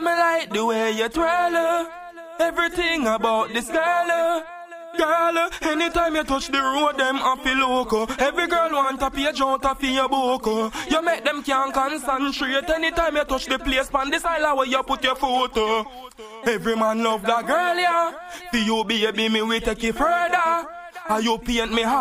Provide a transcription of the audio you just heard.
me like the way you twirl. Everything about this girl. Girl, anytime you touch the road, them a feel loco. Every girl want a page out of your book. You make them can't concentrate. Anytime you touch the place, pan this island where you put your photo. Every man love that girl, yeah. For you, baby, me we take it further. And you paint me heart.